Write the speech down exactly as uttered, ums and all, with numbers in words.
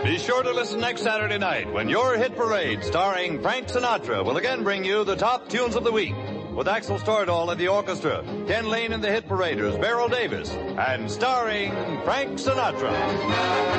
Be sure to listen next Saturday night when your hit parade starring Frank Sinatra will again bring you the top tunes of the week with Axel Stordahl and the orchestra, Ken Lane and the Hit Paraders, Beryl Davis, and starring Frank Sinatra.